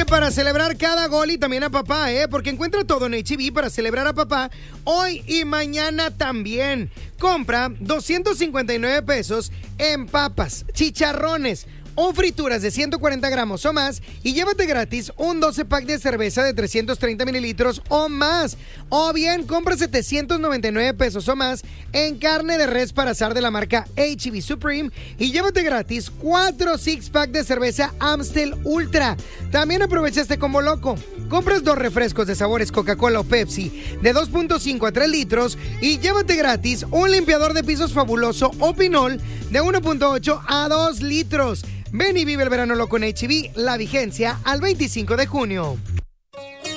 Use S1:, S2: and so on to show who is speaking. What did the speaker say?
S1: para celebrar cada gol y también a papá, porque encuentra todo en H-E-B para celebrar a papá hoy y mañana también. Compra 259 pesos en papas, chicharrones o frituras de 140 gramos o más y llévate gratis un 12 pack de cerveza de 330 mililitros o más. O bien, compra 799 pesos o más en carne de res para asar de la marca H-E-B Supreme y llévate gratis 4 six pack de cerveza Amstel Ultra. También aprovecha este combo loco. Compras 2 refrescos de sabores Coca-Cola o Pepsi de 2.5 a 3 litros y llévate gratis un limpiador de pisos fabuloso o Pinol de 1.8 a 2 litros. Ven y vive el verano loco en H-E-B, la vigencia al 25 de junio.